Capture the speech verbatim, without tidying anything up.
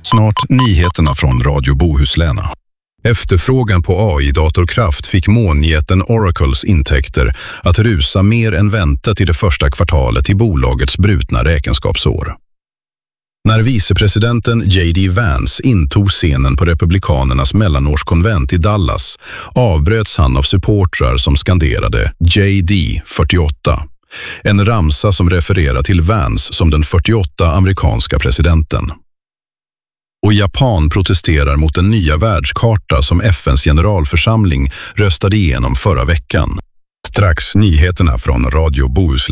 Snart nyheterna från Radio Bohuslän. Efterfrågan på A I-datorkraft fick molnjätten Oracles intäkter att rusa mer än väntat i det första kvartalet i bolagets brutna räkenskapsår. När vicepresidenten J D Vance intog scenen på republikanernas mellanårskonvent i Dallas avbröts han av supportrar som skanderade J D fyrtioåtta, en ramsa som refererar till Vance som den fyrtioåtta amerikanska presidenten. Och Japan protesterar mot den nya världskarta som F N:s generalförsamling röstade igenom förra veckan. Strax nyheterna från Radio Bohuslän.